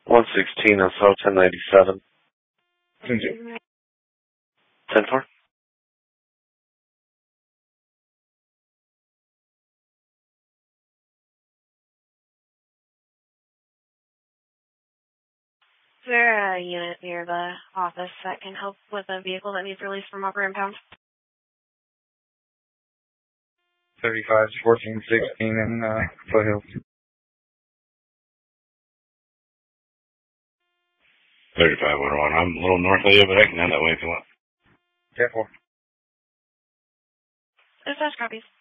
116 on South 1097. 10-4. Is there a unit near the office that can help with a vehicle that needs release from Upper Impound? 35 to 1416 in Foothills. 35-101. I'm a little north of you, but I can head that way if you want. 10-4. Dispatch copies.